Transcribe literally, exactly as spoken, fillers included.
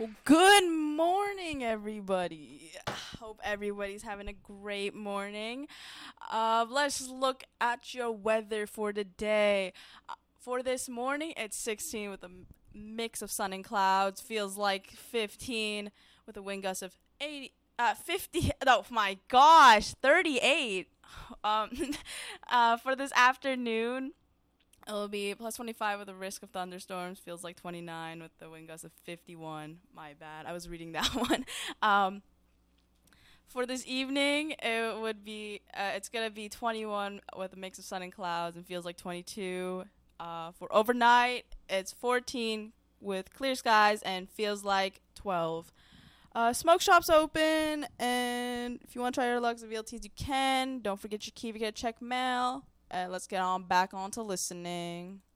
Well, good morning, everybody. Hope everybody's having a great morning. Uh, let's look at your weather for today. Uh, for this morning, it's sixteen with a m- mix of sun and clouds. Feels like fifteen with a wind gust of eighty. Uh, fifty. No, my gosh, thirty-eight. Um, uh, for this afternoon. It'll be plus twenty-five with a risk of thunderstorms. Feels like twenty-nine with the wind gusts of fifty-one. My bad. I was reading that one. Um, for this evening, it would be, uh, it's going to be twenty-one with a mix of sun and clouds and feels like twenty-two. Uh, for overnight, it's fourteen with clear skies and feels like twelve. Uh, smoke shops open, and if you want to try your luck at V L Ts, you can. Don't forget your key to get check mail. Uh, let's get on back on to listening.